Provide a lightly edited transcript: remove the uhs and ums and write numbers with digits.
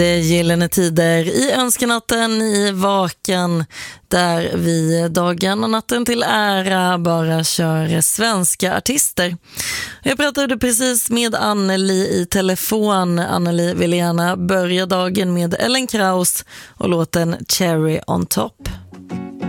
Det är gyllene tider i önskenatten, i vaken, där vi dagen och natten till ära bara kör svenska artister. Jag pratade precis med Anneli i telefon. Anneli vill gärna börja dagen med Ellen Krauss och låten Cherry on top.